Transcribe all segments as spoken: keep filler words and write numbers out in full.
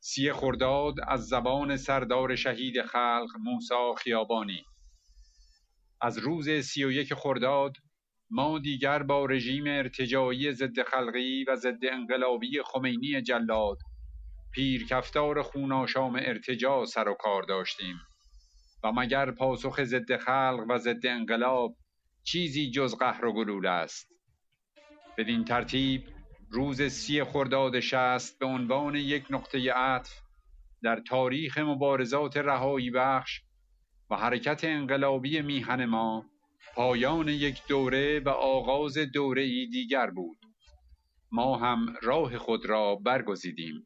سی خرداد از زبان سردار شهید خلق موسی خیابانی. از روز سی و یک خرداد ما دیگر با رژیم ارتجاعی ضد خلقی و ضد انقلابی خمینی جلاد پیرکفتار خوناشام ارتجاع سر و کار داشتیم و مگر پاسخ ضد خلق و ضد انقلاب چیزی جز قهر و گلوله است. بدین ترتیب روز سی خرداد شصت به عنوان یک نقطه عطف در تاریخ مبارزات رهایی بخش و حرکت انقلابی میهن ما پایان یک دوره و آغاز دوره‌ای دیگر بود. ما هم راه خود را برگزیدیم.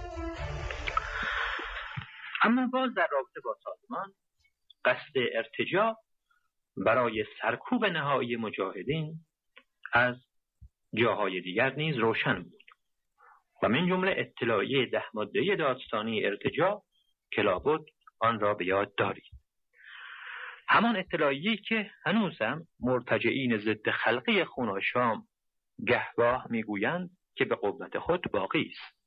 اما باز در رابطه با سازمان قصد ارتجاع برای سرکوب نهایی مجاهدین از جاهای دیگر نیز روشن بود و من جمله اطلاعیه ده ماده‌ای دادستانی ارتجاع که لابد آن را به یاد دارید. همان اطلاعیه‌ای که هنوز هم مرتجعین ضد خلقی خوناشام گهگاه میگویند که به قوت خود باقی است.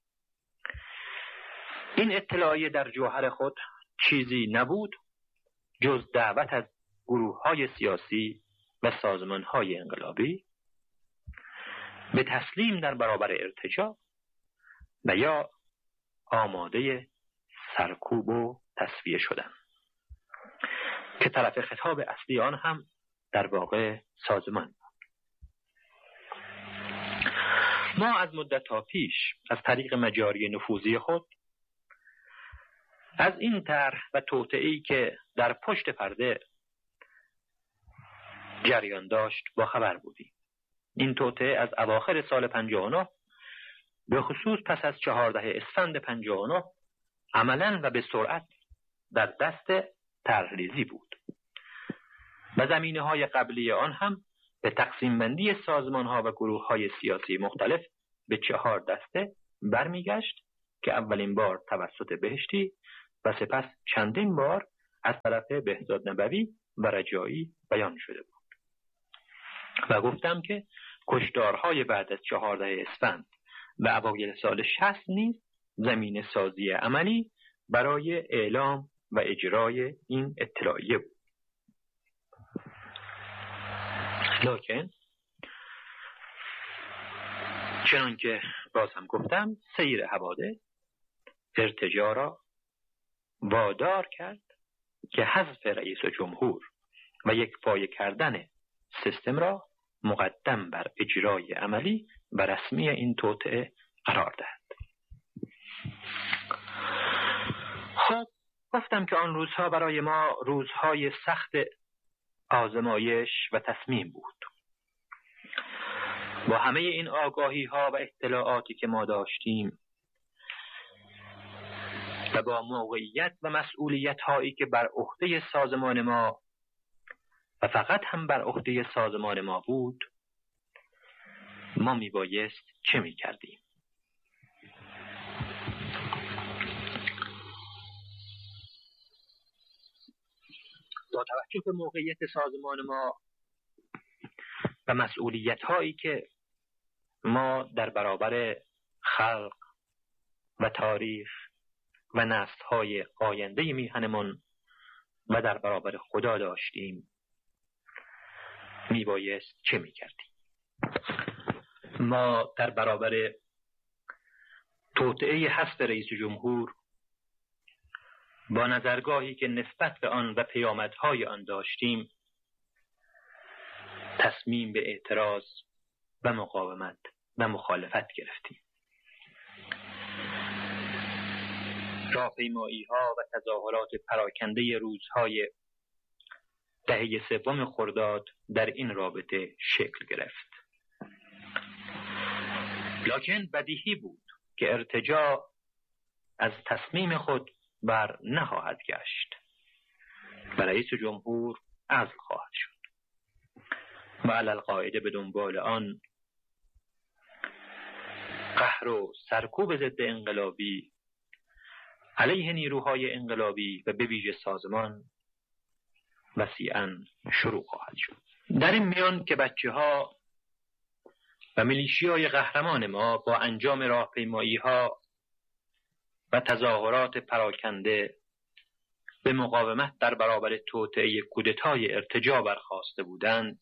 این اطلاعیه در جوهر خود چیزی نبود جز دعوت از گروه‌های سیاسی و سازمان‌های انقلابی به تسلیم در برابر ارتجاع و یا آماده سرکوب و تصفیه شدن که طرف خطاب اصلی آن هم در واقع سازمان بود. ما از مدت‌ها پیش از طریق مجاری نفوذی خود از این طرح و توطئه‌ای که در پشت پرده جریان داشت با خبر بودیم. این توطئه از اواخر سال پنجاه و نه به خصوص پس از چهاردهم اسفند پنجاه و نه عملاً و به سرعت در دست طرحریزی بود و زمینه‌های قبلی آن هم به تقسیم بندی سازمان‌ها و گروه‌های سیاسی مختلف به چهار دسته برمیگشت که اولین بار توسط بهشتی و سپس چندین بار از طرف بهزاد نبوی و رجایی بیان شده بود. و گفتم که کشتارهای بعد از چهاردهم اسفند و اوایل سال شصت نیز زمین سازی عملی برای اعلام و اجرای این اطلاعیه بود. لکن چنان که باز هم گفتم سیر حوادث ارتجاع را وادار کرد که حذف رئیس جمهور و یک پایه کردن سیستم را مقدم بر اجرای عملی و رسمی این توطئه قرار دهد. خب گفتم که آن روزها برای ما روزهای سخت آزمایش و تصمیم بود. با همه این آگاهی ها و اطلاعاتی که ما داشتیم و با موقعیت و مسئولیت هایی که بر عهده سازمان ما و فقط هم بر عهده سازمان ما بود، ما می بایست چه می کردیم؟ با توجه به موقعیت سازمان ما و مسئولیت هایی که ما در برابر خلق و تاریخ و نسل های آینده میهنمان و در برابر خدا داشتیم، می بایست چه می کردیم؟ ما در برابر توطئه حذف رئیس جمهور با نظرگاهی که نسبت به آن و پیامدهای آن داشتیم تصمیم به اعتراض و مقاومت و مخالفت گرفتیم. راهپیمایی ها و تظاهرات پراکنده روزهای دهه سوم خرداد در این رابطه شکل گرفت. لکن بدیهی بود که ارتجاع از تصمیم خود بر نخواهد گشت و رئیس جمهور عزل خواهد شد و علی القاعده به دنبال آن قهر و سرکوب ضد انقلابی علیه نیروهای انقلابی و به ویژه سازمان وسیعاً شروع خواهد شد. در این میان که بچه ها و میلیشیای قهرمان ما با انجام راهپیمایی ها و تظاهرات پراکنده به مقاومت در برابر توطئه کودتای ارتجاع برخاسته بودند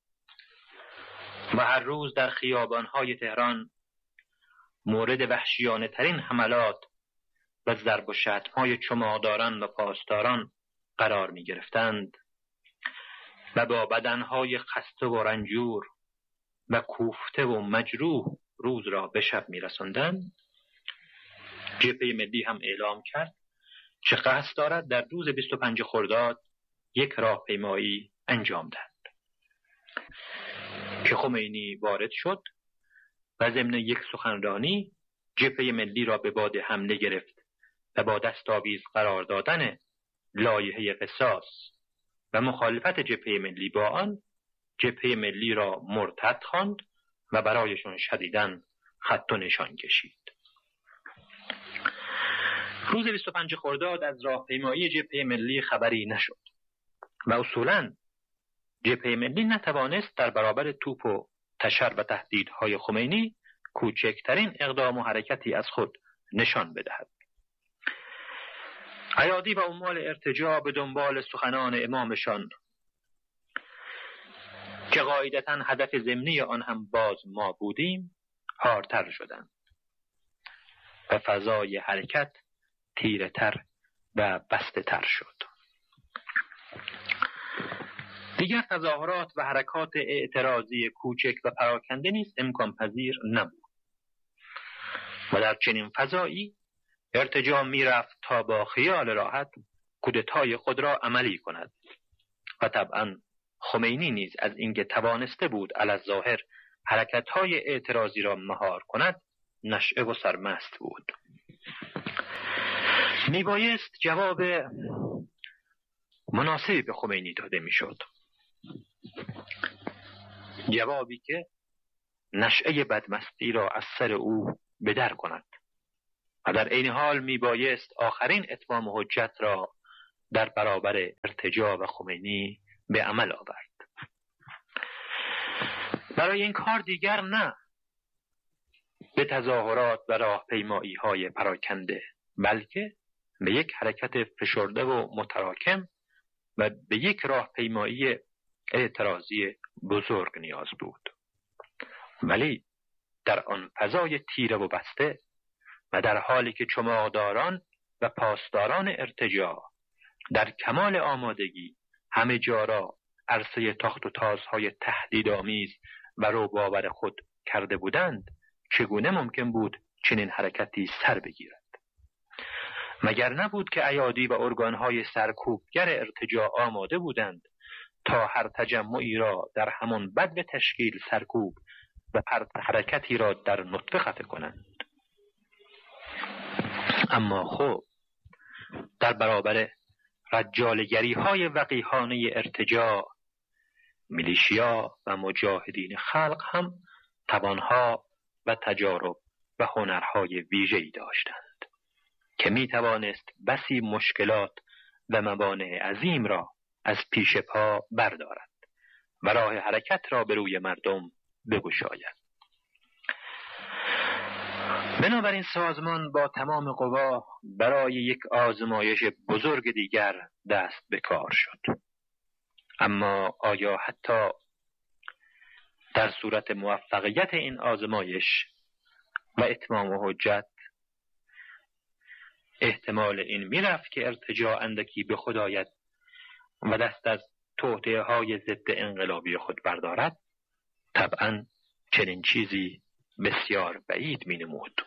و هر روز در خیابان‌های تهران مورد وحشیانه ترین حملات و ضرب و شتم‌های چماقداران و پاسداران قرار می گرفتند و با بدنهای خسته و رنجور و کوفته و مجروح روز را به شب می رساندند، جبهه ملی هم اعلام کرد که قصد دارد در روز بیست و پنج خرداد یک راهپیمایی انجام دهد. که خمینی وارد شد و ضمن یک سخنرانی جبهه ملی را به باد حمله گرفت و با دستاویز قرار دادن لایحه قصاص و مخالفت جبهه ملی با آن، جبهه ملی را مرتد خواند و برایشان شدیداً خط و نشان کشید. روز بیست و پنج خرداد از راهپیمایی جبهه ملی خبری نشد و اصولاً جبهه ملی نتوانست در برابر توپ و تشر و تهدیدهای خمینی کوچکترین اقدام و حرکتی از خود نشان بدهد. ایادی و عمال ارتجاع به دنبال سخنان امامشان که قاعدتاً هدف ضمنی آن هم باز ما بودیم حارتر شدند و فضای حرکت تیره تر و بسته تر شد. دیگر تظاهرات و حرکات اعتراضی کوچک و پراکنده نیز امکان پذیر نبود و در چنین فضایی ارتجاع می رفت تا با خیال راحت کودتای خود را عملی کند و طبعا خمینی نیز از اینکه توانسته بود علی‌الظاهر حرکت‌های اعتراضی را مهار کند نشئه و سرمست بود. می بایست جواب مناسبی به خمینی داده می شد، جوابی که نشئه بدمستی را از سر او بدر کند و در این حال می بایست آخرین اتمام حجت را در برابر ارتجاع و خمینی به عمل آورد. برای این کار دیگر نه به تظاهرات و راهپیمایی های پراکنده، بلکه به یک حرکت فشرده و متراکم و به یک راهپیمایی اعتراضی بزرگ نیاز بود. ولی در آن فضای تیره و بسته و در حالی که چماقداران و پاسداران ارتجاع در کمال آمادگی همه جا را عرصه تاخت و تازهای تهدیدآمیز و رعب‌آور خود کرده بودند، چگونه ممکن بود چنین حرکتی سر بگیرد؟ مگر نبود که ایادی و ارگانهای سرکوبگر ارتجاع آماده بودند تا هر تجمعی را در همان بدو تشکیل سرکوب و پرت حرکتی را در نطفه خفه کنند؟ اما خب در برابر رجالگری های وقیحانه ارتجاع، میلیشیا و مجاهدین خلق هم توانها و تجارب و هنرهای ویژه‌ای داشتند که می توانست بسی مشکلات و موانع عظیم را از پیش پا بردارد و راه حرکت را به روی مردم بگشاید. بنابراین سازمان با تمام قوا برای یک آزمایش بزرگ دیگر دست به کار شد. اما آیا حتی در صورت موفقیت این آزمایش و اتمام حجت احتمال این میرفت که ارتجاع اندکی به خود آید و دست از توطئه های ضد انقلابی خود بردارد؟ طبعا چنین چیزی بسیار بعید می نمود.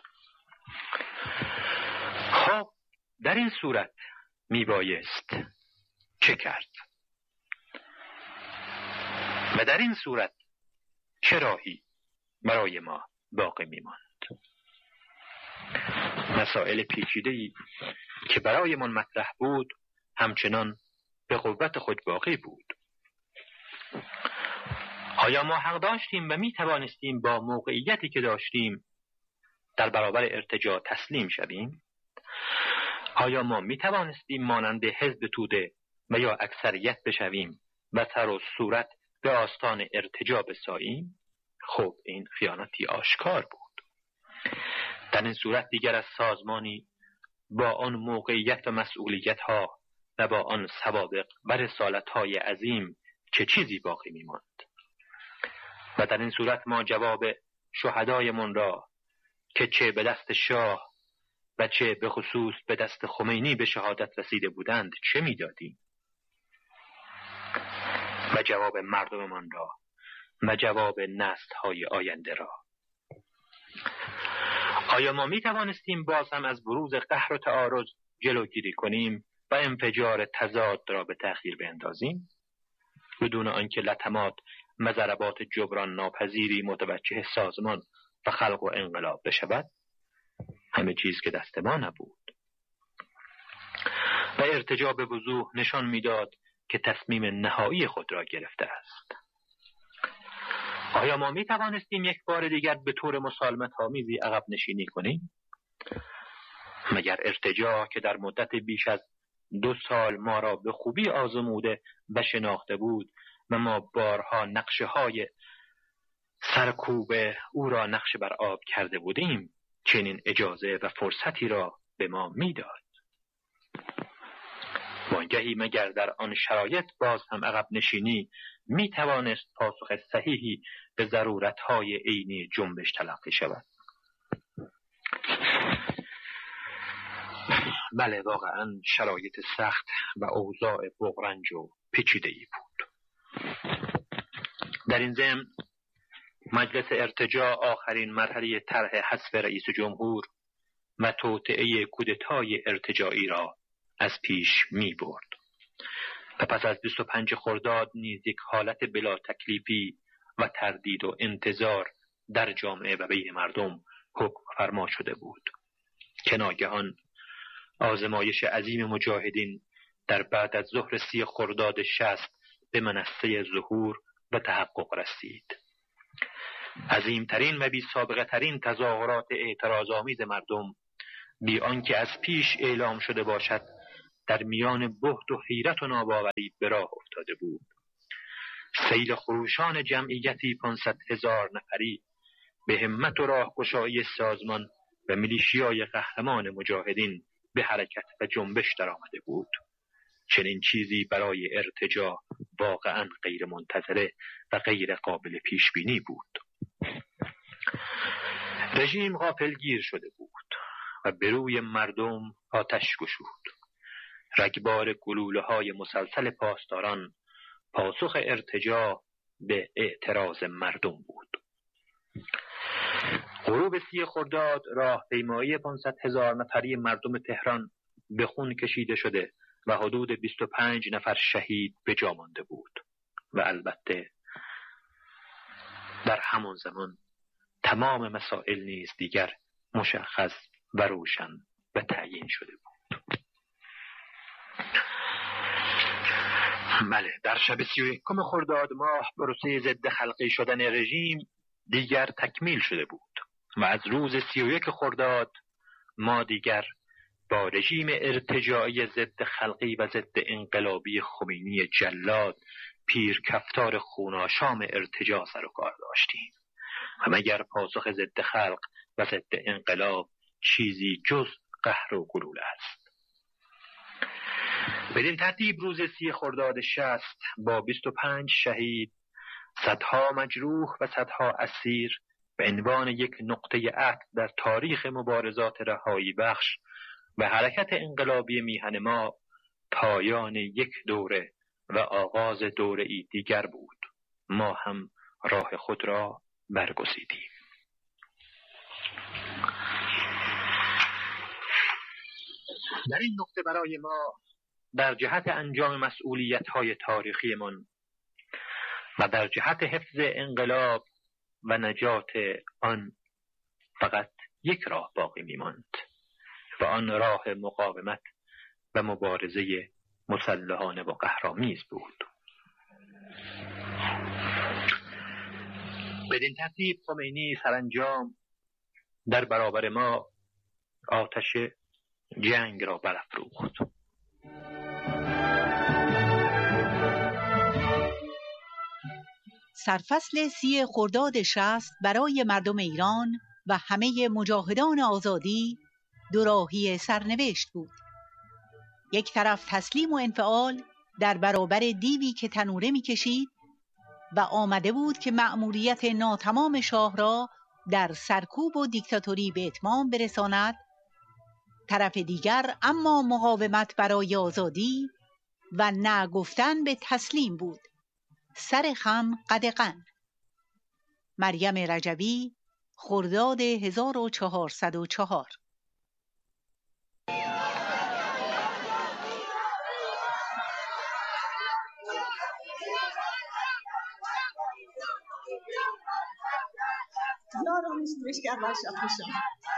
خب در این صورت می بایست چه کرد؟ و در این صورت چه راهی برای ما باقی می ماند؟ مسائل پیچیده‌ای که برای من مطرح بود همچنان به قوت خود باقی بود. آیا ما حق داشتیم و می توانستیم با موقعیتی که داشتیم در برابر ارتجاع تسلیم شویم؟ آیا ما می توانستیم مانند حزب توده و یا اکثریت بشویم و سر و صورت به آستان ارتجاع بساییم؟ خب این خیانتی آشکار بود. در این صورت دیگر از سازمانی با آن موقعیت و مسئولیت ها و با آن سوابق و رسالت های عظیم چه چیزی باقی می ماند؟ و در این صورت ما جواب شهدایمان را که چه به دست شاه و چه به خصوص به دست خمینی به شهادت رسیده بودند چه می دادیم؟ و جواب مردممان را و جواب نسل‌های آینده را. آیا ما می توانستیم باز هم از بروز قهر و تعارض جلوگیری کنیم و انفجار تضاد را به تأخیر بیندازیم بدون آنکه لطمات و ضربات جبران ناپذیری متوجه سازمان و خلق و انقلاب بشود؟ همه چیز که دست ما نبود. و ارتجاع به وضوح نشان میداد که تصمیم نهایی خود را گرفته است. آیا ما می توانستیم یک بار دیگر به طور مسالمت آمیزی عقب نشینی کنیم؟ مگر ارتجاع که در مدت بیش از دو سال ما را به خوبی آزموده و شناخته بود و ما بارها نقشه های سرکوب او را نقشه بر آب کرده بودیم چنین اجازه و فرصتی را به ما میداد؟ وانگهی مگر در آن شرایط باز هم عقب نشینی می توانست پاسخ صحیحی به ضرورت‌های عینی جنبش تلقی شود؟ بله، واقعا شرایط سخت و اوضاع بغرنج و پیچیده‌ای بود. در این ضمن مجلس ارتجاع آخرین مرحله طرح حذف رئیس جمهور و توطئه کودتای ارتجاعی را از پیش می برد و پس از بیست و پنج خرداد نیز یک حالت بلا تکلیفی و تردید و انتظار در جامعه و بین مردم حکم فرما شده بود که ناگهان آزمایش عظیم مجاهدین در بعد از ظهر سی خرداد شصت به منصه ظهور و تحقق رسید. عظیمترین و بی سابقه ترین تظاهرات اعتراضآمیز مردم بی آنکه از پیش اعلام شده باشد در میان بهت و حیرت و ناباوری به راه افتاده بود. سیل خروشان جمعیتی پانصد هزار نفری به همت و راهگشایی سازمان و میلیشیای قهرمان مجاهدین به حرکت و جنبش در آمده بود. چنین چیزی برای ارتجاع واقعا غیر منتظره و غیر قابل پیش بینی بود. رژیم غافلگیر شده بود و به روی مردم آتش گشود. رگبار گلوله های مسلسل پاسداران پاسخ ارتجاع به اعتراض مردم بود. غروب سی خرداد راهپیمایی پانصد هزار نفری مردم تهران به خون کشیده شده و حدود بیست و پنج نفر شهید به جا مانده بود و البته در همان زمان تمام مسائل نیز دیگر مشخص و روشن و تعیین شده بود. بله، در شب سی و یکم خرداد ماه پروسه ضد خلقی شدن رژیم دیگر تکمیل شده بود و از روز سی و یک خرداد ما دیگر با رژیم ارتجاعی ضد خلقی و ضد انقلابی خمینی جلاد پیر کفتار خوناشام ارتجاع سر و کار داشتیم و مگر پاسخ ضد خلق و ضد انقلاب چیزی جز قهر و گلوله است. بدین ترتیب روز سی خرداد شصت با بیست و پنج شهید، صدها مجروح و صدها اسیر به عنوان یک نقطه عطف در تاریخ مبارزات رهایی بخش و حرکت انقلابی میهن ما پایان یک دوره و آغاز دوره ای دیگر بود. ما هم راه خود را برگزیدیم. در این نقطه برای ما در جهت انجام مسئولیت‌های تاریخیمان و در جهت حفظ انقلاب و نجات آن فقط یک راه باقی می‌ماند و آن راه مقاومت و مبارزه مسلحانه و قهرآمیز بود. بدین ترتیب خمینی سرانجام در برابر ما آتش جنگ را برافروخت. سرفصل سی خرداد شصت برای مردم ایران و همه مجاهدان آزادی دوراهی سرنوشت بود. یک طرف تسلیم و انفعال در برابر دیوی که تنوره می‌کشید و آمده بود که مأموریت ناتمام شاه را در سرکوب و دیکتاتوری به اتمام برساند، طرف دیگر اما مقاومت برای آزادی و نه گفتن به تسلیم بود. سر خم قدغن. مریم رجوی، خرداد هزار و چهارصد و چهار. یاران شورشگر و شاخشان،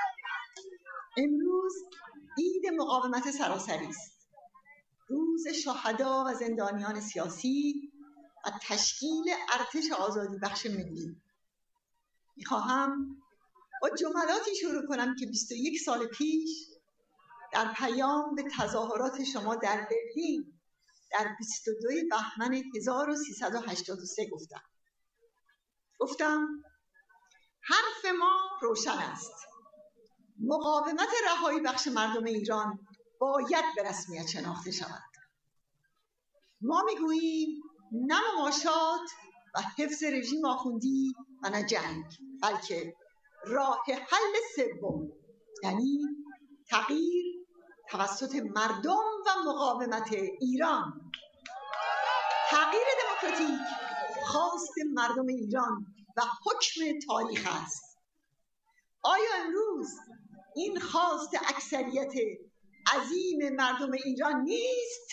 امروز عید مقاومت سراسری است. روز شهدا و زندانیان سیاسی و تشکیل ارتش آزادی بخش ملی. میخواهم با جملاتی شروع کنم که بیست و یک سال پیش در پیام به تظاهرات شما در برلین در بیست و دو بهمن هزار و سیصد و هشتاد و سه گفتم. گفتم حرف ما روشن است. مقاومت رهایی بخش مردم ایران باید به رسمیت شناخته شود. ما میگوییم نه مماشات و حفظ رژیم آخوندی و نه جنگ، بلکه راه حل سوم، یعنی تغییر توسط مردم و مقاومت ایران. تغییر دموکراتیک خواست مردم ایران و حکم تاریخ است. آیا امروز این خواست اکثریت عظیم مردم ایران نیست؟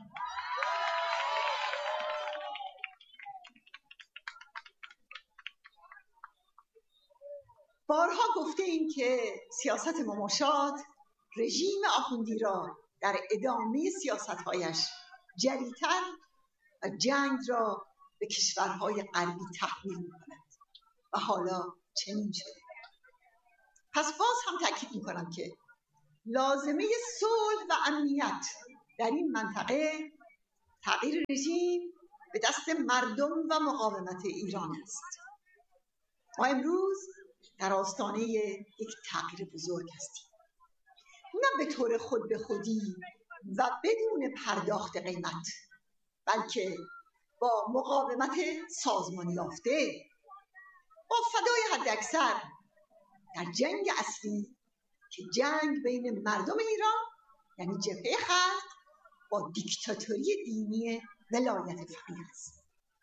بارها گفته ایم که سیاست مماشات رژیم آخوندی را در ادامه سیاست‌هایش جری‌تر و جنگ را به کشورهای غربی تحمیل می‌کند و حالا چنین شده. پس باز هم تأکید می‌کنم که لازمه صلح و امنیت در این منطقه تغییر رژیم به دست مردم و مقاومت ایران است. ما امروز در آستانه یک تغییر بزرگ هستیم، نه به طور خود به خودی و بدون پرداخت قیمت، بلکه با مقاومت سازمان یافته، با فدای حد اکثر در جنگ اصلی که جنگ بین مردم ایران یعنی جبهه خلق با دیکتاتوری دینی ولایت فقیه است.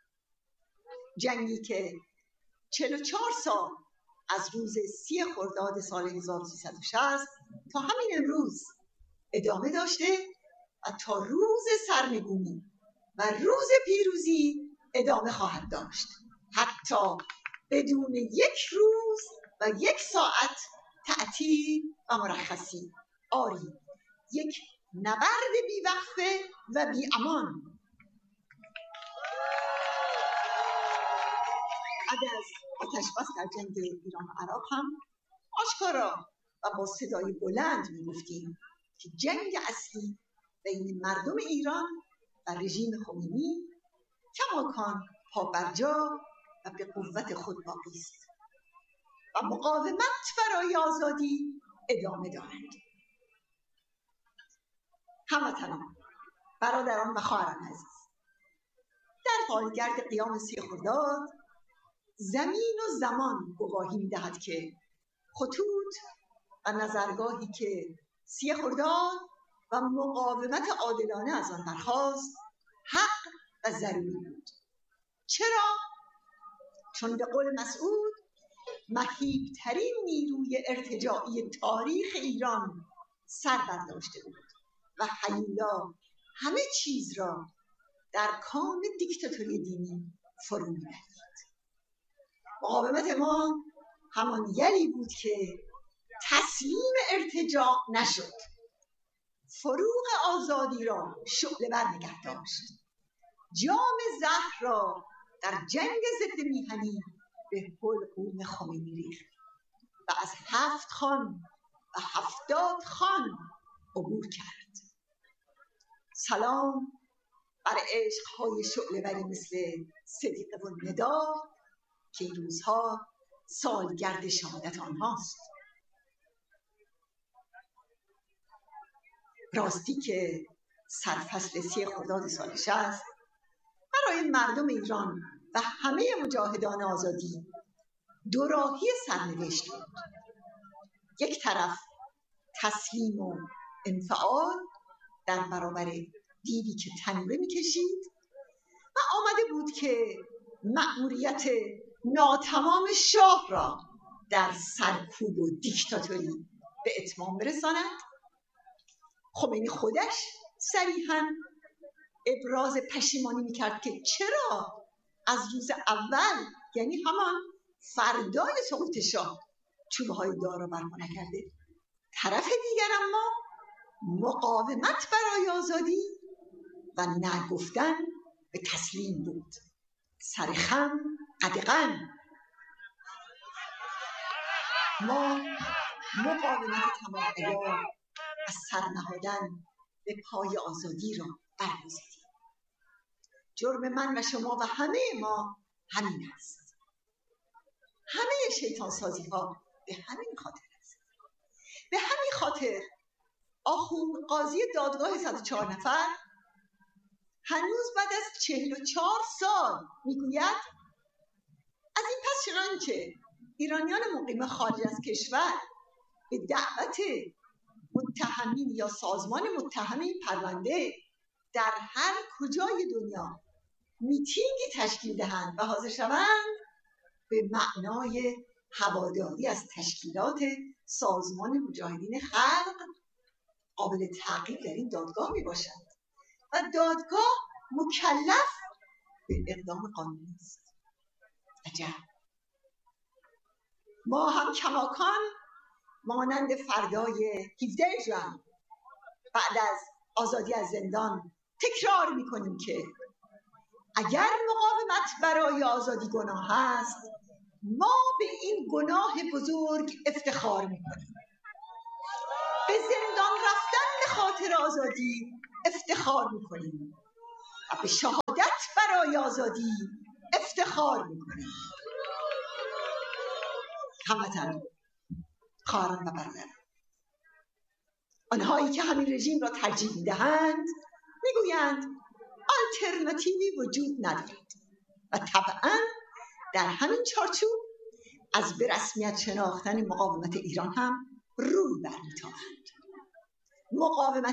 جنگی که چهل و چهار سال از روز سی خرداد سال هزار و سیصد و شصت تا همین امروز ادامه داشته و تا روز سرنگونی و روز پیروزی ادامه خواهد داشت، حتی بدون یک روز و یک ساعت تعطیل و مرخصی. آری، یک نبرد بی‌وقفه و بی‌امان. بعد از آتش‌بس در جنگ ایران و عراق هم آشکارا و با صدای بلند می‌گفتیم که جنگ اصلی بین مردم ایران و رژیم خمینی کماکان پابرجا و به قوت خود باقی است و مقاومت برای آزادی ادامه دارد. هموطنان، برادران و خواهران عزیز، در سالگرد قیام سی خرداد زمین و زمان گواهی می‌دهد که خطوط و نظرگاهی که سی خرداد و مقاومت عادلانه از آن برخاست حق و ضروری بود. چرا؟ چون به قول مسعود مهیب‌ترین نیروی ارتجاعی تاریخ ایران سر برداشته بود و هیولا همه چیز را در کام دیکتاتوری دینی فرو می‌برید. مقاومت ما همان یلی بود که تسلیم ارتجاع نشد، فروغ آزادی را شعله‌ور نگه داشت، جام زهر را در جنگ ضد میهنی به حلقوم خمینی ریخت و از هفت خان و هفتاد خان عبور کرد. سلام بر عشق‌های شعله‌وری مثل صدیقه و ندا که این روزها سالگرد شهادت آنهاست. راستی که سرفصل سی خرداد سال شصت برای مردم ایران و همه مجاهدان آزادی دو راهی سرنوشت بود. یک طرف تسلیم و انفعال در برابر دیوی که تنوره میکشید و آمده بود که مأموریت ناتمام شاه را در سرکوب و دیکتاتوری به اتمام برساند. خمینی خودش صریحاً ابراز پشیمانی میکرد که چرا از روز اول، یعنی همان فردای سقوط شاه، چوبه های دار را برپا نکرده. طرف دیگر اما مقاومت برای آزادی و نگفتن به تسلیم بود. سرخم قدغن. ما مقاومت تمام عیار از سرنهادن به پای آزادی را برگزیدیم. جرم من و شما و همه ما همین است. همه شیطان سازی ها به همین خاطر است. به همین خاطر آخوند قاضی دادگاه صد و چهار نفر هنوز بعد از چهل و چهار سال میگوید از این پس چنانچه ایرانیان مقیم خارج از کشور به دعوت متهمین یا سازمان متهم این پرونده در هر کجای دنیا میتینگی تشکیل دهند و حاضر شوند، به معنای هواداری از تشکیلات سازمان مجاهدین خلق قابل تعقیب در این دادگاه میباشند و دادگاه مکلف به اقدام قانونی است. عجب. ما هم کماکان مانند فردای هفده ژوئن بعد از آزادی از زندان تکرار میکنیم که اگر مقاومت برای آزادی گناه است، ما به این گناه بزرگ افتخار میکنیم. به زندان رفتن به خاطر آزادی افتخار میکنیم و به شهادت برای آزادی افتخار میکنیم. هموطن، خواهران و برادران، آنهایی که همین رژیم را ترجیح میدهند میگویند آلترناتیوی وجود ندارد و طبعا در همین چارچوب از به رسمیت شناختن مقاومت ایران هم روی برمیتابند. مقاومت